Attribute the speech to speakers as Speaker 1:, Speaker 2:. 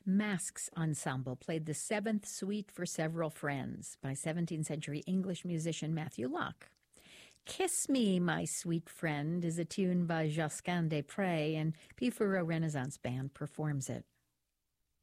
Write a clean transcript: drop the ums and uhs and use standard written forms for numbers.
Speaker 1: Masks Ensemble played the seventh suite for several friends by 17th century English musician Matthew Locke. Kiss Me, My Sweet Friend is a tune by Josquin des Prez, and Pifero Renaissance Band performs it.